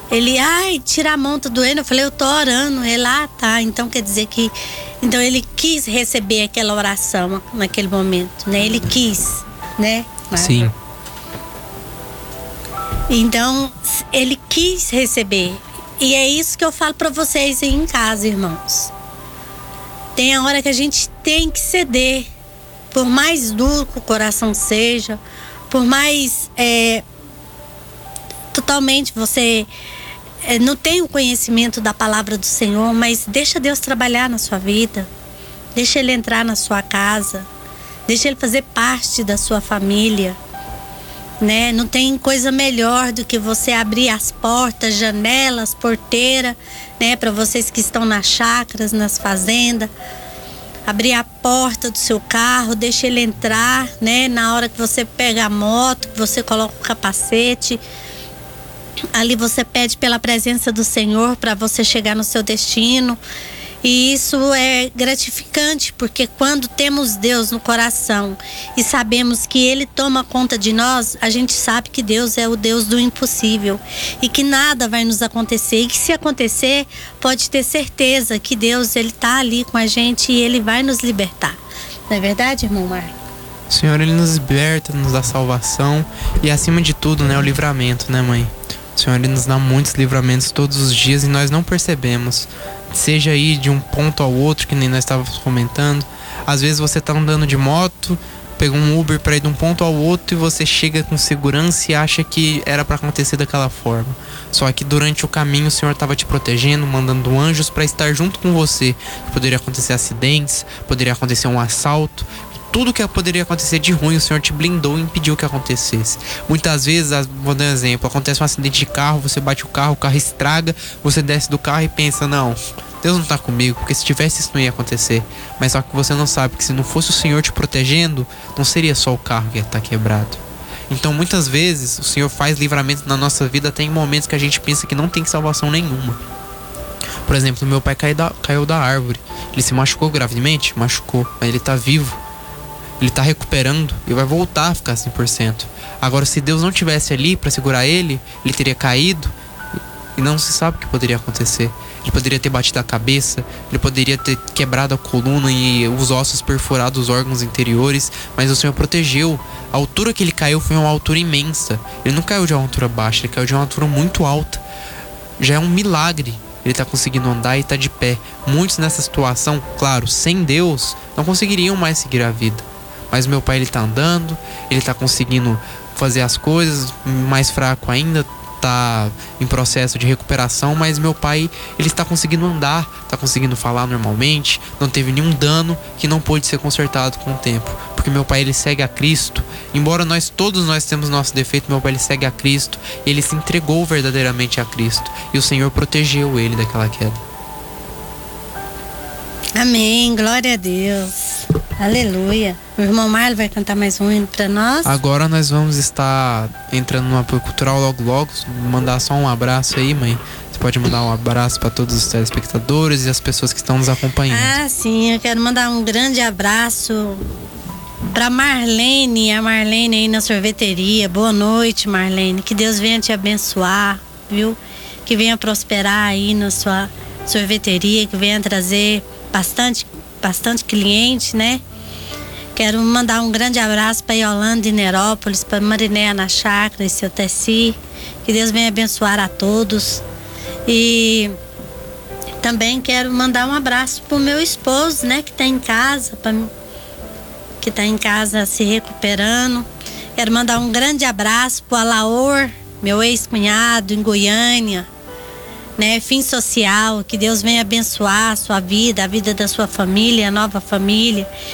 Ele, ai, tira a mão, tá doendo. Eu falei, eu tô orando. Ele, tá. Então quer dizer que... Então ele quis receber aquela oração naquele momento, né? Ele quis, né? Sim. Então, ele quis receber. E é isso que eu falo pra vocês aí em casa, irmãos. Tem a hora que a gente tem que ceder. Por mais duro que o coração seja, por mais... totalmente você não tem o conhecimento da palavra do Senhor, mas deixa Deus trabalhar na sua vida, deixa Ele entrar na sua casa, deixa Ele fazer parte da sua família, né? Não tem coisa melhor do que você abrir as portas, janelas, porteira, né? Para vocês que estão nas chácaras, nas fazendas, abrir a porta do seu carro, deixa ele entrar, né? Na hora que você pega a moto, que você coloca o capacete, ali você pede pela presença do Senhor para você chegar no seu destino. E isso é gratificante, porque quando temos Deus no coração e sabemos que Ele toma conta de nós, a gente sabe que Deus é o Deus do impossível e que nada vai nos acontecer. E que se acontecer, pode ter certeza que Deus, Ele está ali com a gente e Ele vai nos libertar. Não é verdade, irmão Marcos? O Senhor, Ele nos liberta, nos dá salvação e, acima de tudo, né, o livramento, né, mãe? O Senhor, Ele nos dá muitos livramentos todos os dias e nós não percebemos. Seja aí de um ponto ao outro, que nem nós estávamos comentando. Às vezes você tá andando de moto, pega um Uber para ir de um ponto ao outro e você chega com segurança e acha que era para acontecer daquela forma. Só que durante o caminho o Senhor estava te protegendo, mandando anjos para estar junto com você. Poderia acontecer acidentes, poderia acontecer um assalto. Tudo que poderia acontecer de ruim, o Senhor te blindou e impediu que acontecesse. Muitas vezes, vou dar um exemplo, acontece um acidente de carro, você bate o carro estraga, você desce do carro e pensa, não, Deus não tá comigo, porque se tivesse isso não ia acontecer. Mas só que você não sabe que se não fosse o Senhor te protegendo, não seria só o carro que ia estar quebrado. Então muitas vezes o Senhor faz livramento na nossa vida até em momentos que a gente pensa que não tem salvação nenhuma. Por exemplo, meu pai caiu da árvore. Ele se machucou gravemente? Machucou, mas ele tá vivo. Ele tá recuperando e vai voltar a ficar 100%. Agora, se Deus não tivesse ali para segurar ele, ele teria caído e não se sabe o que poderia acontecer. Ele poderia ter batido a cabeça, ele poderia ter quebrado a coluna e os ossos perfurado os órgãos interiores, mas o Senhor protegeu. A altura que ele caiu foi uma altura imensa. Ele não caiu de uma altura baixa, ele caiu de uma altura muito alta. Já é um milagre ele tá conseguindo andar e tá de pé. Muitos nessa situação, claro, sem Deus, não conseguiriam mais seguir a vida. Mas meu pai, ele tá andando, ele tá conseguindo fazer as coisas, mais fraco ainda, tá em processo de recuperação, mas meu pai, ele está conseguindo andar, tá conseguindo falar normalmente, não teve nenhum dano que não pôde ser consertado com o tempo, porque meu pai, ele segue a Cristo. Embora todos nós temos nosso defeito, meu pai, ele segue a Cristo, ele se entregou verdadeiramente a Cristo, e o Senhor protegeu ele daquela queda. Amém, glória a Deus. Aleluia. O irmão Marlon vai cantar mais um hino pra nós. Agora nós vamos estar entrando no apoio cultural logo. Mandar só um abraço aí, mãe. Você pode mandar um abraço para todos os telespectadores e as pessoas que estão nos acompanhando. Ah, sim, eu quero mandar um grande abraço pra Marlene, a Marlene aí na sorveteria. Boa noite, Marlene. Que Deus venha te abençoar, viu? Que venha prosperar aí na sua sorveteria, que venha trazer bastante cliente, né? Quero mandar um grande abraço para Yolanda e Nerópolis, para Marinéia na Chácara e seu Tessi. Que Deus venha abençoar a todos. E também quero mandar um abraço pro meu esposo, né? Que tá em casa, se recuperando. Quero mandar um grande abraço pro Alaor, meu ex-cunhado em Goiânia, né? Fim Social. Que Deus venha abençoar a sua vida, a vida da sua família, a nova família.